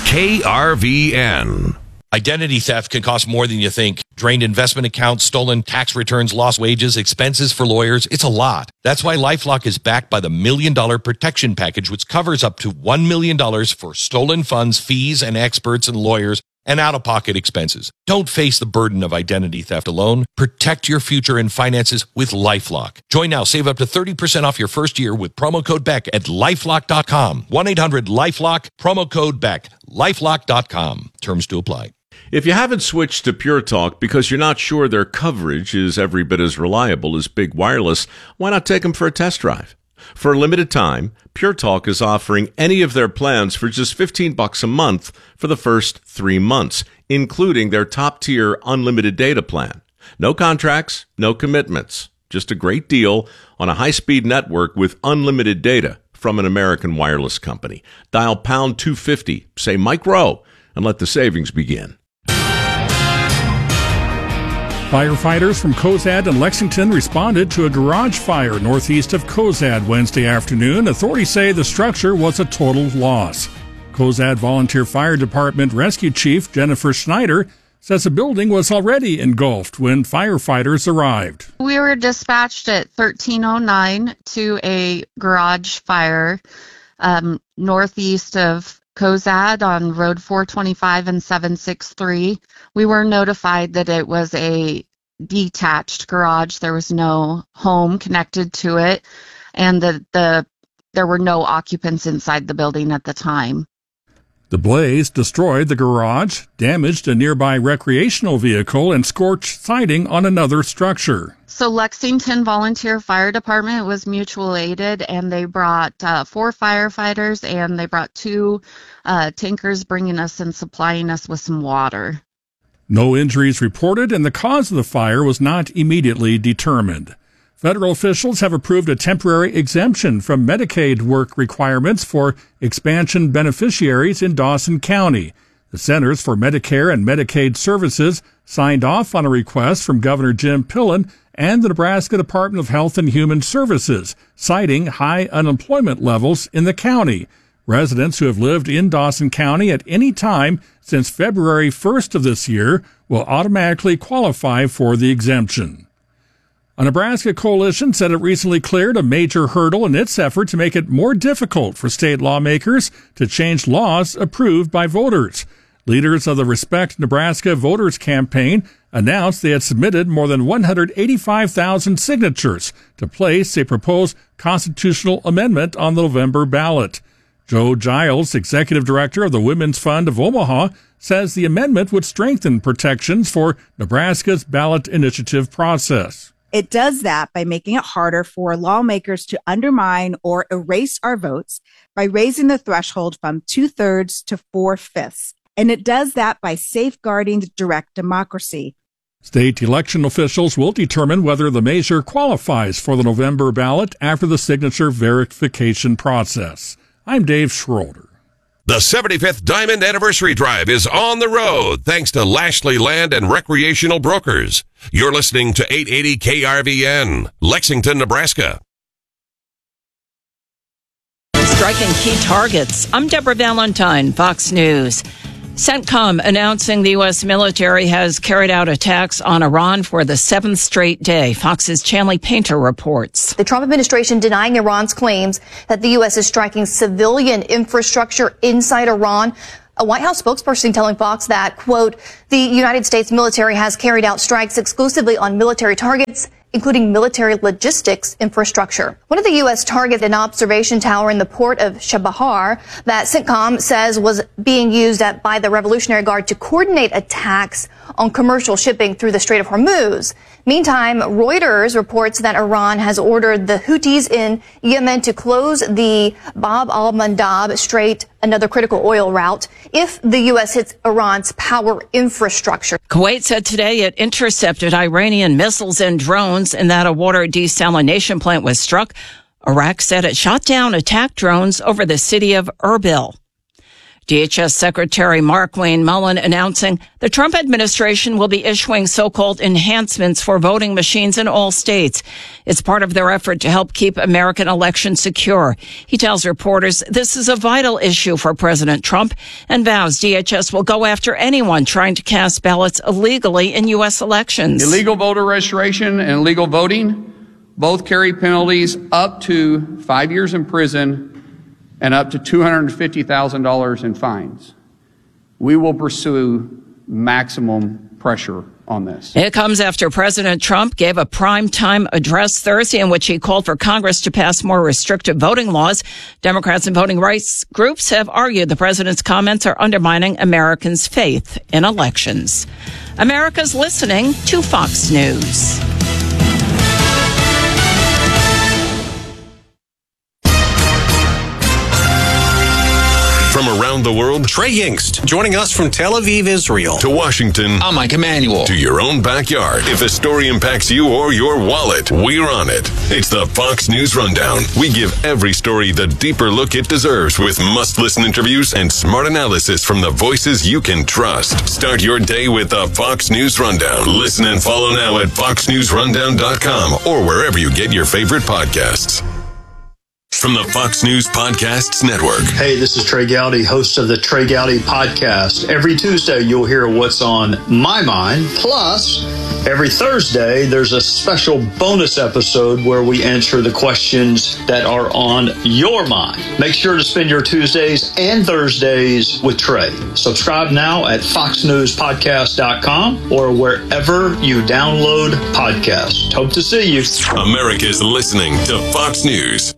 KRVN. Identity theft can cost more than you think. Drained investment accounts, stolen tax returns, lost wages, expenses for lawyers. It's a lot. That's why LifeLock is backed by the $1 Million Protection Package, which covers up to $1 million for stolen funds, fees, and experts and lawyers, and out-of-pocket expenses. Don't face the burden of identity theft alone. Protect your future and finances with LifeLock. Join now. Save up to 30% off your first year with promo code BECK at LifeLock.com. 1-800-LifeLock, promo code BECK. LifeLock.com. Terms to apply. If you haven't switched to Pure Talk because you're not sure their coverage is every bit as reliable as Big Wireless, why not take them for a test drive? For a limited time, Pure Talk is offering any of their plans for just $15 a month for the first 3 months, including their top-tier unlimited data plan. No contracts, no commitments. Just a great deal on a high-speed network with unlimited data from an American wireless company. Dial pound 250, say Mike Rowe, and let the savings begin. Firefighters from Cozad and Lexington responded to a garage fire northeast of Cozad Wednesday afternoon. Authorities say the structure was a total loss. Cozad Volunteer Fire Department Rescue Chief Jennifer Schneider says the building was already engulfed when firefighters arrived. We were dispatched at 1309 to a garage fire northeast of Cozad on Road 425 and 763. We were notified that it was a detached garage. There was no home connected to it, and there were no occupants inside the building at the time. The blaze destroyed the garage, damaged a nearby recreational vehicle, and scorched siding on another structure. So Lexington Volunteer Fire Department was mutual aided, and they brought 4 firefighters, and they brought 2 tankers bringing us and supplying us with some water. No injuries reported, and the cause of the fire was not immediately determined. Federal officials have approved a temporary exemption from Medicaid work requirements for expansion beneficiaries in Dawson County. The Centers for Medicare and Medicaid Services signed off on a request from Governor Jim Pillen and the Nebraska Department of Health and Human Services, citing high unemployment levels in the county. Residents who have lived in Dawson County at any time since February 1st of this year will automatically qualify for the exemption. A Nebraska coalition said it recently cleared a major hurdle in its effort to make it more difficult for state lawmakers to change laws approved by voters. Leaders of the Respect Nebraska Voters Campaign announced they had submitted more than 185,000 signatures to place a proposed constitutional amendment on the November ballot. Joe Giles, executive director of the Women's Fund of Omaha, says the amendment would strengthen protections for Nebraska's ballot initiative process. It does that by making it harder for lawmakers to undermine or erase our votes by raising the threshold from 2/3 to 4/5. And it does that by safeguarding direct democracy. State election officials will determine whether the measure qualifies for the November ballot after the signature verification process. I'm Dave Schroeder. The 75th Diamond Anniversary Drive is on the road thanks to Lashley Land and Recreational Brokers. You're listening to 880 KRVN, Lexington, Nebraska. Striking key targets. I'm Deborah Valentine, Fox News. CENTCOM announcing the U.S. military has carried out attacks on Iran for the 7th straight day. Fox's Chanley Painter reports. The Trump administration denying Iran's claims that the U.S. is striking civilian infrastructure inside Iran. A White House spokesperson telling Fox that, quote, the United States military has carried out strikes exclusively on military targets, including military logistics infrastructure. One of the U.S. targets an observation tower in the port of Chabahar that CENTCOM says was being used by the Revolutionary Guard to coordinate attacks on commercial shipping through the Strait of Hormuz. Meantime, Reuters reports that Iran has ordered the Houthis in Yemen to close the Bab al-Mandab Strait, another critical oil route, if the U.S. hits Iran's power infrastructure. Kuwait said today it intercepted Iranian missiles and drones and that a water desalination plant was struck. Iraq said it shot down attack drones over the city of Erbil. DHS Secretary Mark Wayne Mullen announcing the Trump administration will be issuing so-called enhancements for voting machines in all states. It's part of their effort to help keep American elections secure. He tells reporters this is a vital issue for President Trump and vows DHS will go after anyone trying to cast ballots illegally in U.S. elections. Illegal voter registration and illegal voting both carry penalties up to 5 years in prison and up to $250,000 in fines. We will pursue maximum pressure on this. It comes after President Trump gave a primetime address Thursday in which he called for Congress to pass more restrictive voting laws. Democrats and voting rights groups have argued the president's comments are undermining Americans' faith in elections. America's listening to Fox News. From around the world, Trey Yingst, joining us from Tel Aviv, Israel. To Washington, I'm Mike Emanuel. To your own backyard. If a story impacts you or your wallet, we're on it. It's the Fox News Rundown. We give every story the deeper look it deserves with must-listen interviews and smart analysis from the voices you can trust. Start your day with the Fox News Rundown. Listen and follow now at foxnewsrundown.com or wherever you get your favorite podcasts. From the Fox News Podcasts Network. Hey, this is Trey Gowdy, host of the Trey Gowdy Podcast. Every Tuesday, you'll hear what's on my mind. Plus, every Thursday, there's a special bonus episode where we answer the questions that are on your mind. Make sure to spend your Tuesdays and Thursdays with Trey. Subscribe now at foxnewspodcast.com or wherever you download podcasts. Hope to see you. America's listening to Fox News.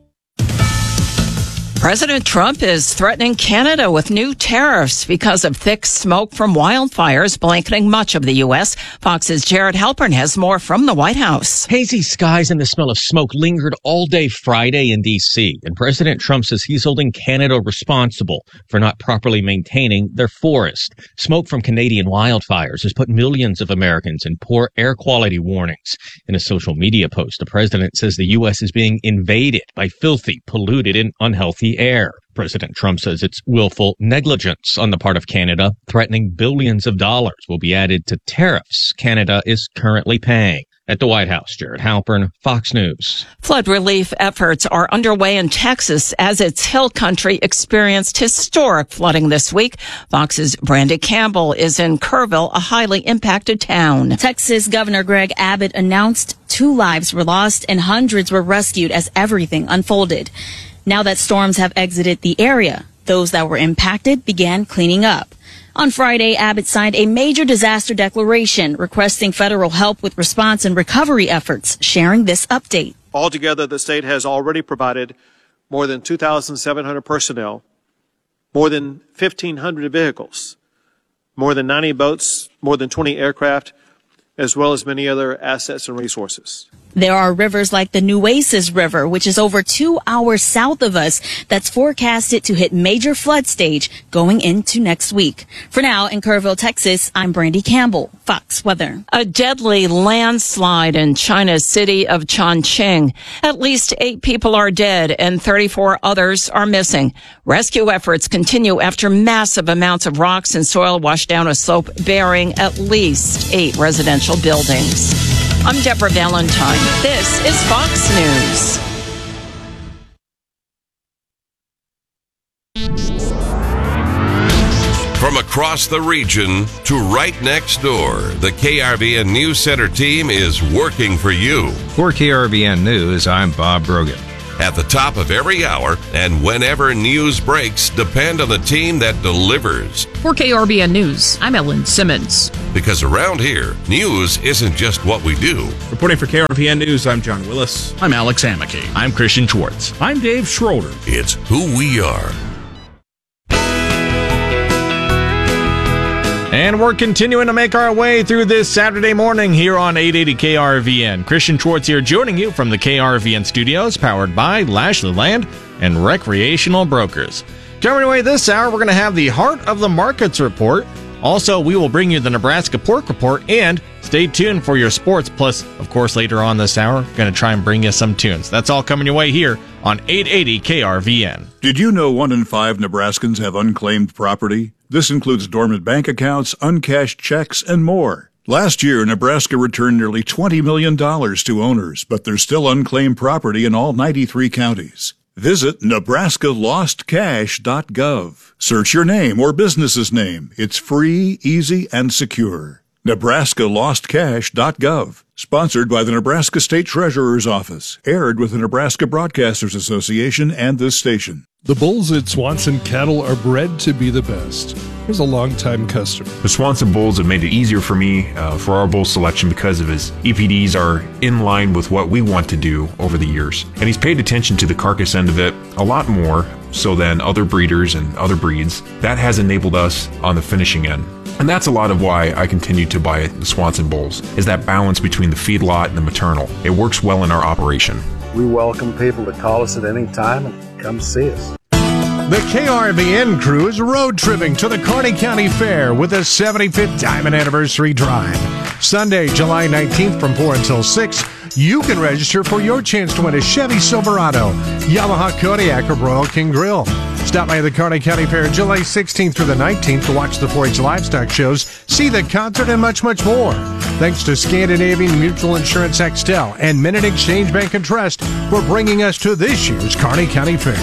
President Trump is threatening Canada with new tariffs because of thick smoke from wildfires blanketing much of the U.S. Fox's Jared Halpern has more from the White House. Hazy skies and the smell of smoke lingered all day Friday in D.C., and President Trump says he's holding Canada responsible for not properly maintaining their forest. Smoke from Canadian wildfires has put millions of Americans in poor air quality warnings. In a social media post, the president says the U.S. is being invaded by filthy, polluted, and unhealthy air. President Trump says it's willful negligence on the part of Canada, threatening billions of dollars will be added to tariffs Canada is currently paying. At the White House, Jared Halpern, Fox News. Flood relief efforts are underway in Texas as its hill country experienced historic flooding this week. Fox's Brandy Campbell is in Kerrville, a highly impacted town. Texas Governor Greg Abbott announced 2 lives were lost and hundreds were rescued as everything unfolded. Now that storms have exited the area, those that were impacted began cleaning up. On Friday, Abbott signed a major disaster declaration requesting federal help with response and recovery efforts, sharing this update. Altogether, the state has already provided more than 2,700 personnel, more than 1,500 vehicles, more than 90 boats, more than 20 aircraft, as well as many other assets and resources. There are rivers like the Nueces River, which is over 2 hours south of us, that's forecasted to hit major flood stage going into next week. For now, in Kerrville, Texas, I'm Brandy Campbell, Fox Weather. A deadly landslide in China's city of Chongqing. At least 8 people are dead and 34 others are missing. Rescue efforts continue after massive amounts of rocks and soil washed down a slope burying at least 8 residential buildings. I'm Deborah Valentine. This is Fox News. From across the region to right next door, the KRVN News Center team is working for you. For KRVN News, I'm Bob Brogan. At the top of every hour and whenever news breaks, depend on the team that delivers. For KRVN News, I'm Ellen Simmons. Because around here, news isn't just what we do. Reporting for KRVN News, I'm John Willis. I'm Alex Amicky. I'm Christian Schwartz. I'm Dave Schroeder. It's who we are. And we're continuing to make our way through this Saturday morning here on 880 KRVN. Christian Schwartz here joining you from the KRVN studios, powered by Lashley Land and Recreational Brokers. Coming away this hour, we're going to have the Heart of the Markets report. Also, we will bring you the Nebraska Pork Report, and stay tuned for your sports. Plus, of course, later on this hour, going to try and bring you some tunes. That's all coming your way here on 880 KRVN. Did you know 1 in 5 Nebraskans have unclaimed property? This includes dormant bank accounts, uncashed checks, and more. Last year, Nebraska returned nearly $20 million to owners, but there's still unclaimed property in all 93 counties. Visit nebraskalostcash.gov. Search your name or business's name. It's free, easy, and secure. nebraskalostcash.gov. Sponsored by the Nebraska State Treasurer's Office. Aired with the Nebraska Broadcasters Association and this station. The bulls at Swanson Cattle are bred to be the best. Here's a longtime customer. The Swanson bulls have made it easier for me for our bull selection because of his EPDs are in line with what we want to do over the years. And he's paid attention to the carcass end of it a lot more so than other breeders and other breeds. That has enabled us on the finishing end. And that's a lot of why I continue to buy the Swanson bulls, is that balance between the feedlot and the maternal. It works well in our operation. We welcome people to call us at any time and come see us. The KRVN crew is road tripping to the Kearney County Fair with the 75th Diamond Anniversary Drive. Sunday, July 19th from 4 until 6, you can register for your chance to win a Chevy Silverado, Yamaha Kodiak, or Royal King Grill. Stop by the Kearney County Fair July 16th through the 19th to watch the 4-H livestock shows, see the concert, and much, much more. Thanks to Scandinavian Mutual Insurance Extel and Minute Exchange Bank and Trust for bringing us to this year's Kearney County Fair.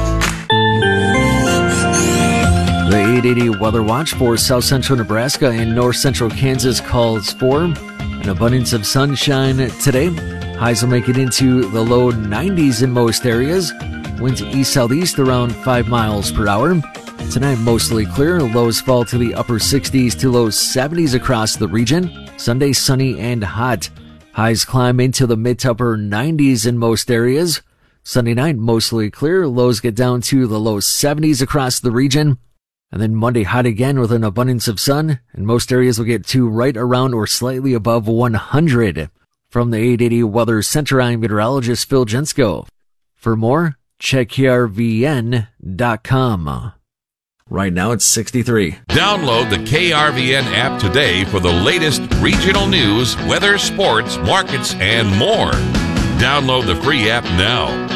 The 880 Weather Watch for south central Nebraska and north central Kansas calls for an abundance of sunshine today. Highs will make it into the low 90s in most areas. Winds east-southeast around 5 miles per hour. Tonight, mostly clear. Lows fall to the upper 60s to low 70s across the region. Sunday, sunny and hot. Highs climb into the mid to upper 90s in most areas. Sunday night, mostly clear. Lows get down to the low 70s across the region. And then Monday, hot again with an abundance of sun, and most areas will get to right around or slightly above 100. From the 880 Weather Center, I'm meteorologist Phil Jensko. For more, check KRVN.com. Right now it's 63. Download the KRVN app today for the latest regional news, weather, sports, markets, and more. Download the free app now.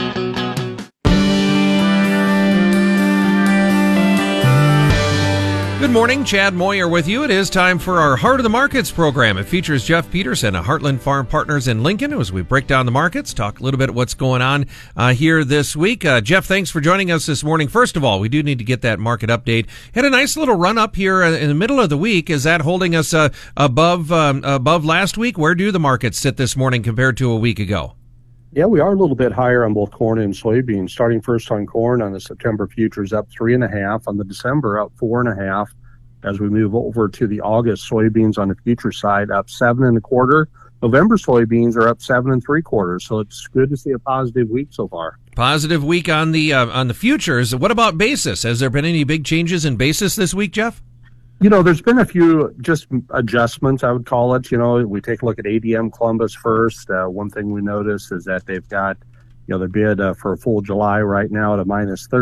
Good morning, Chad Moyer with you. It is time for our Heart of the Markets program. It features Jeff Peterson of Heartland Farm Partners in Lincoln as we break down the markets, talk a little bit what's going on here this week. Jeff, thanks for joining us this morning. First of all, we do need to get that market update. Had a nice little run up here in the middle of the week. Is that holding us above last week? Where do the markets sit this morning compared to a week ago? Yeah, we are a little bit higher on both corn and soybeans. Starting first on corn, on the September futures up 3.5, on the December up 4.5. As we move over to the August soybeans on the future side, up 7.25. November soybeans are up 7.75. So it's good to see a positive week so far. Positive week on the futures. What about basis? Has there been any big changes in basis this week, Jeff? You know, there's been a few just adjustments, I would call it. You know, we take a look at ADM Columbus first. One thing we noticed is that they've got, you know, their bid for full July right now at a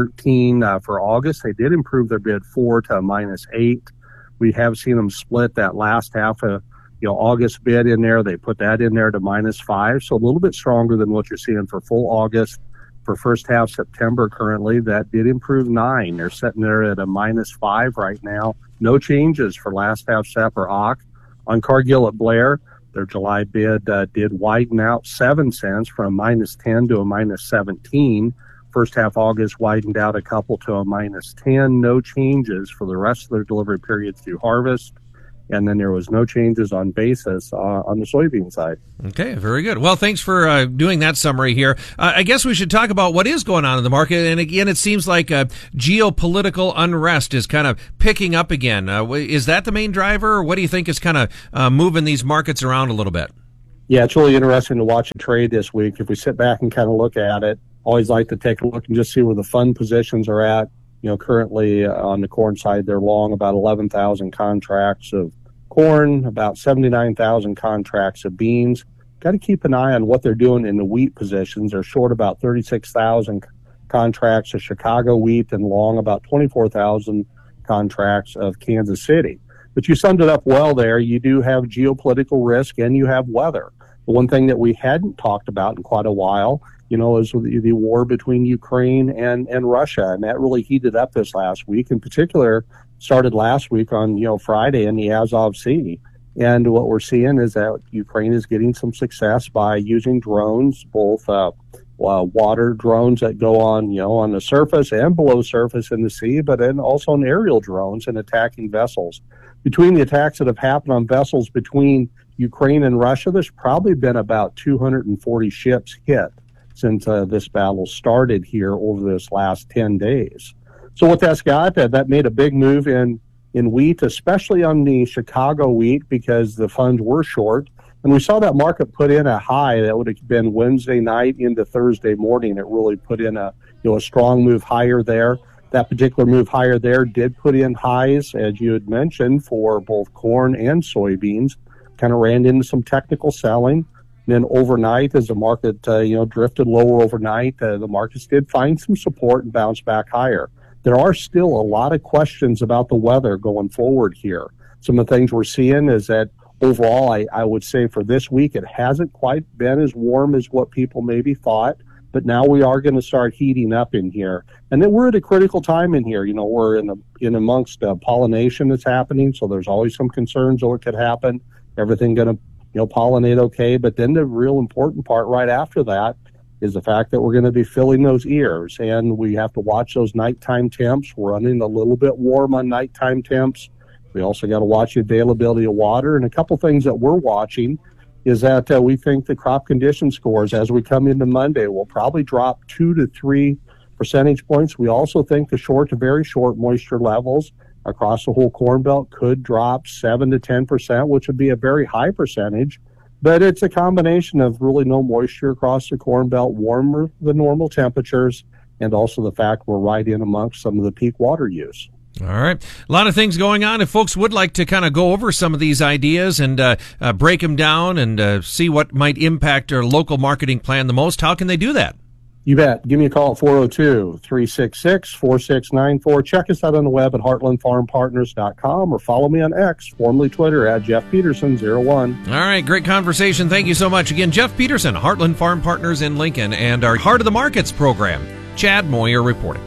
-13. For August, they did improve their bid 4 to a -8. We have seen them split that last half of, you know, August bid in there. They put that in there to -5. So a little bit stronger than what you're seeing for full August. For first half September currently, that did improve 9. They're sitting there at a -5 right now. No changes for last half SEP or OC. On Cargill at Blair, their July bid did widen out 7 cents from -10 to a -17. First half August widened out a couple to a -10. No changes for the rest of their delivery periods through harvest. And then there was no changes on basis on the soybean side. Okay, very good. Well, thanks for doing that summary here. I guess we should talk about what is going on in the market. And again, it seems like geopolitical unrest is kind of picking up again. Is that the main driver, or what do you think is kind of moving these markets around a little bit? Yeah, it's really interesting to watch a trade this week. If we sit back and kind of look at it, always like to take a look and just see where the fund positions are at. You know, currently on the corn side, they're long about 11,000 contracts of corn, about 79,000 contracts of beans. Got to keep an eye on what they're doing in the wheat positions. They're short about 36,000 contracts of Chicago wheat and long about 24,000 contracts of Kansas City. But you summed it up well there. You do have geopolitical risk and you have weather. The one thing that we hadn't talked about in quite a while, is the war between Ukraine and Russia. And that really heated up this last week. In particular, started last week on, Friday in the Azov Sea. And what we're seeing is that Ukraine is getting some success by using drones, both water drones that go on the surface and below surface in the sea, but then also on aerial drones and attacking vessels. Between the attacks that have happened on vessels between Ukraine and Russia, there's probably been about 240 ships hit since this battle started here over this last 10 days. So what that's got, that made a big move in wheat, especially on the Chicago wheat, because the funds were short. And we saw that market put in a high that would have been Wednesday night into Thursday morning. It really put in a strong move higher there. That particular move higher there did put in highs, as you had mentioned, for both corn and soybeans. Kind of ran into some technical selling. And then overnight, as the market drifted lower overnight, the markets did find some support and bounce back higher. There are still a lot of questions about the weather going forward here. Some of the things we're seeing is that overall, I would say for this week, it hasn't quite been as warm as what people maybe thought. But now we are going to start heating up in here. And then we're at a critical time in here. We're in amongst pollination that's happening, so there's always some concerns of what could happen. Everything going to pollinate okay. But then the real important part right after that is the fact that we're going to be filling those ears. And we have to watch those nighttime temps. We're running a little bit warm on nighttime temps. We also got to watch the availability of water. And a couple things that we're watching is that we think the crop condition scores as we come into Monday will probably drop 2 to 3 percentage points. We also think the short to very short moisture levels across the whole Corn Belt could drop 7 to 10%, which would be a very high percentage. But it's a combination of really no moisture across the Corn Belt, warmer than normal temperatures, and also the fact we're right in amongst some of the peak water use. All right. A lot of things going on. If folks would like to kind of go over some of these ideas and break them down and see what might impact our local marketing plan the most, how can they do that? You bet. Give me a call at 402-366-4694. Check us out on the web at heartlandfarmpartners.com or follow me on X, formerly Twitter, at Jeff Peterson01. All right. Great conversation. Thank you so much. Again, Jeff Peterson, Heartland Farm Partners in Lincoln, and our Heart of the Markets program. Chad Moyer reporting.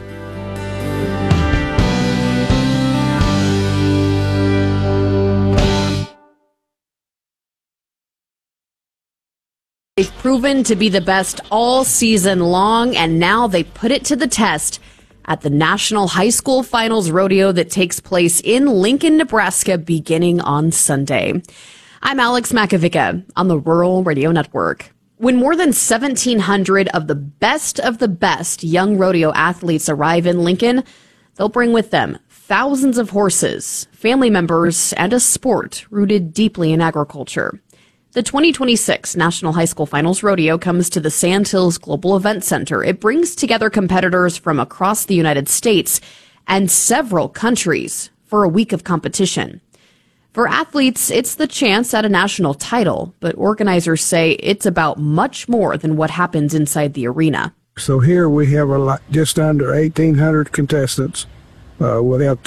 They've proven to be the best all season long, and now they put it to the test at the National High School Finals Rodeo that takes place in Lincoln, Nebraska, beginning on Sunday. I'm Alex Makovica on the Rural Radio Network. When more than 1,700 of the best young rodeo athletes arrive in Lincoln, they'll bring with them thousands of horses, family members, and a sport rooted deeply in agriculture. The 2026 National High School Finals Rodeo comes to the Sandhills Global Event Center. It brings together competitors from across the United States and several countries for a week of competition. For athletes, it's the chance at a national title, but organizers say it's about much more than what happens inside the arena. So here we have just under 1,800 contestants. We'll have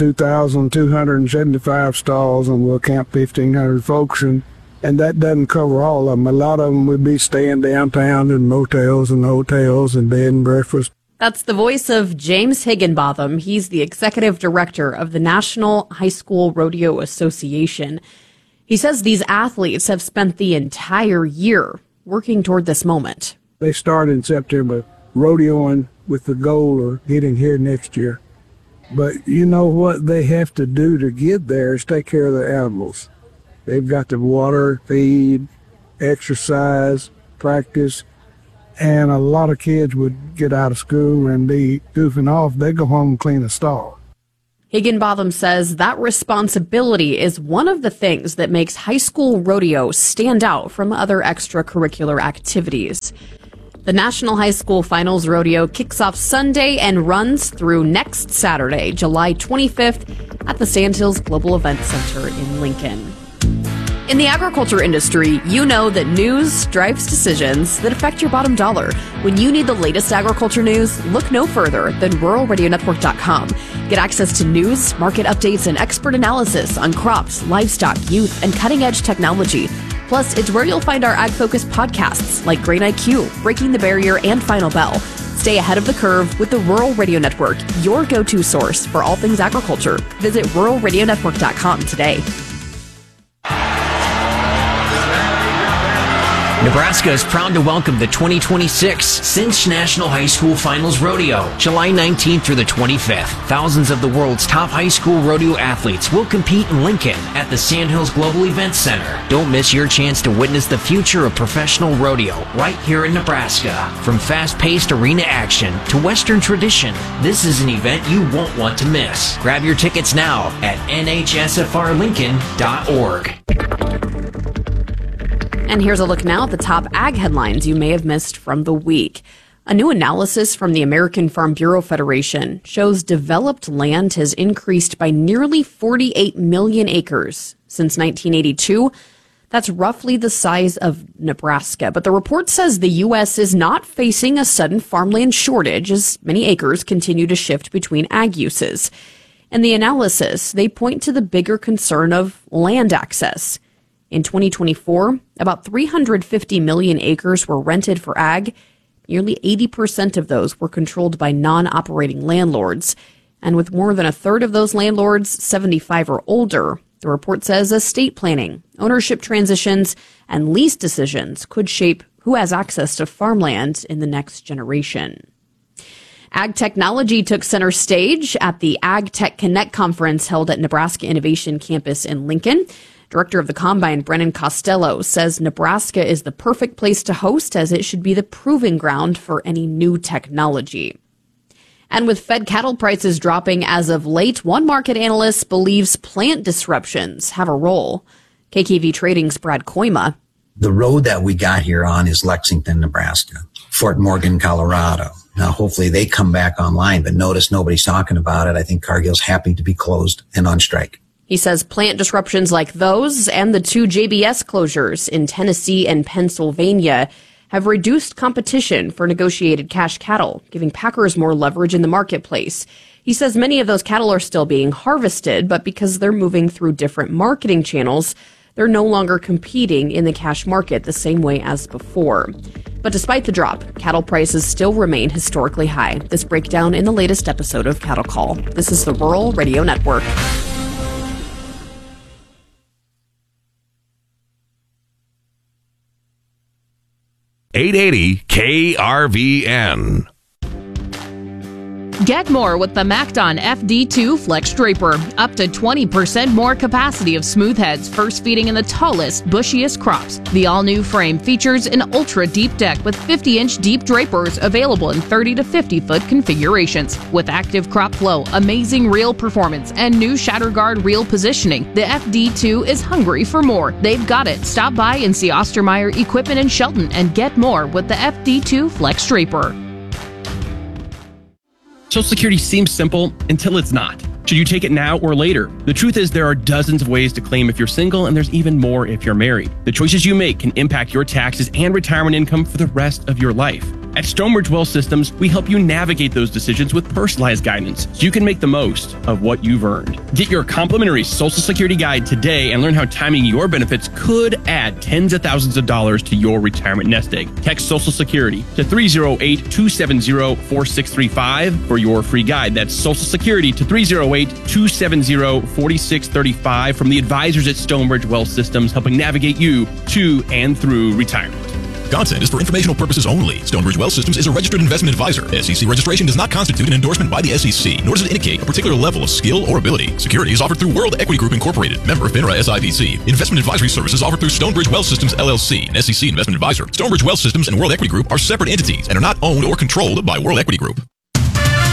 2,275 stalls, and we'll camp 1,500 folks, and that doesn't cover all of them. A lot of them would be staying downtown in motels and hotels and bed and breakfast. That's the voice of James Higginbotham. He's the executive director of the National High School Rodeo Association. He says these athletes have spent the entire year working toward this moment. They start in September rodeoing with the goal of getting here next year. But you know what they have to do to get there is take care of the animals. They've got to water, feed, exercise, practice, and a lot of kids would get out of school and be goofing off. They go home and clean a stall. Higginbotham says that responsibility is one of the things that makes high school rodeo stand out from other extracurricular activities. The National High School Finals Rodeo kicks off Sunday and runs through next Saturday, July 25th, at the Sandhills Global Event Center in Lincoln. In the agriculture industry, you know that news drives decisions that affect your bottom dollar. When you need the latest agriculture news, look no further than RuralRadioNetwork.com. Get access to news, market updates, and expert analysis on crops, livestock, youth, and cutting-edge technology. Plus, it's where you'll find our ag-focused podcasts like Grain IQ, Breaking the Barrier, and Final Bell. Stay ahead of the curve with the Rural Radio Network, your go-to source for all things agriculture. Visit ruralradionetwork.com today. Nebraska is proud to welcome the 2026 Cinch National High School Finals Rodeo, July 19th through the 25th. Thousands of the world's top high school rodeo athletes will compete in Lincoln at the Sandhills Global Events Center. Don't miss your chance to witness the future of professional rodeo right here in Nebraska. From fast-paced arena action to Western tradition, this is an event you won't want to miss. Grab your tickets now at nhsfrlincoln.org. And here's a look now at the top ag headlines you may have missed from the week. A new analysis from the American Farm Bureau Federation shows developed land has increased by nearly 48 million acres since 1982. That's roughly the size of Nebraska. But the report says the U.S. is not facing a sudden farmland shortage as many acres continue to shift between ag uses. In the analysis, they point to the bigger concern of land access. In 2024, about 350 million acres were rented for ag. Nearly 80% of those were controlled by non-operating landlords. And with more than a third of those landlords 75 or older, the report says estate planning, ownership transitions, and lease decisions could shape who has access to farmland in the next generation. Ag technology took center stage at the Ag Tech Connect conference held at Nebraska Innovation Campus in Lincoln. Director of the Combine, Brennan Costello, says Nebraska is the perfect place to host as it should be the proving ground for any new technology. And with fed cattle prices dropping as of late, one market analyst believes plant disruptions have a role. KKV Trading's Brad Koima. The road that we got here on is Lexington, Nebraska, Fort Morgan, Colorado. Now, hopefully they come back online, but notice nobody's talking about it. I think Cargill's happy to be closed and on strike. He says plant disruptions like those and the 2 JBS closures in Tennessee and Pennsylvania have reduced competition for negotiated cash cattle, giving packers more leverage in the marketplace. He says many of those cattle are still being harvested, but because they're moving through different marketing channels, they're no longer competing in the cash market the same way as before. But despite the drop, cattle prices still remain historically high. This breakdown in the latest episode of Cattle Call. This is the Rural Radio Network. .880 KRVN. Get more with the MacDon FD2 Flex Draper. Up to 20% more capacity of smooth heads, first feeding in the tallest, bushiest crops. The all-new frame features an ultra-deep deck with 50-inch deep drapers available in 30 to 50-foot configurations. With active crop flow, amazing reel performance, and new shatter guard reel positioning, the FD2 is hungry for more. They've got it. Stop by and see Ostermeyer Equipment in Shelton and get more with the FD2 Flex Draper. Social Security seems simple until it's not. Should you take it now or later? The truth is there are dozens of ways to claim if you're single, and there's even more if you're married. The choices you make can impact your taxes and retirement income for the rest of your life. At Stonebridge Wealth Systems, we help you navigate those decisions with personalized guidance so you can make the most of what you've earned. Get your complimentary Social Security guide today and learn how timing your benefits could add tens of thousands of dollars to your retirement nest egg. Text Social Security to 308-270-4635 for your free guide. That's Social Security to 308-270-4635 from the advisors at Stonebridge Wealth Systems, helping navigate you to and through retirement. Content is for informational purposes only. Stonebridge Wealth Systems is a registered investment advisor. SEC registration does not constitute an endorsement by the SEC, nor does it indicate a particular level of skill or ability. Security is offered through World Equity Group Incorporated, member FINRA SIPC. Investment advisory services offered through Stonebridge Wealth Systems LLC, an SEC investment advisor. Stonebridge Wealth Systems and World Equity Group are separate entities and are not owned or controlled by World Equity Group.